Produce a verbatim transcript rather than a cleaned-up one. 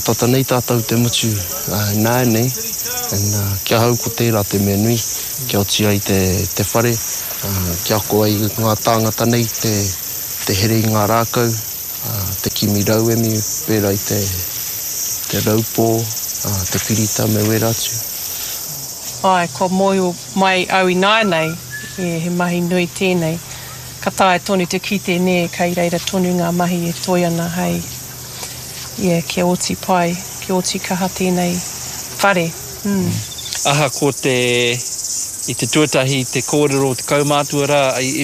Tata nei tātou te mutu uh, nāi nei, and uh, kia hau ko tērā te mea nui, kia o tia i te, te whare, uh, kia ko ai ngā tāngata nei, te, te here i ngā rākau, uh, te kimi rauemi, pērā i te, te raupō, uh, te pirita me weratu. Ai, ko moio mai au i nāi nei, e, he mahi nui tēnei, ka tae tonu te kite ne, kei reira tonu ngā mahi e toi ana hei, yeah, kia oti pai, kia oti kaha tēnei whare. Mm. Aha, ko te, i te tuatahi, te kōrero, te kaumātua rā, i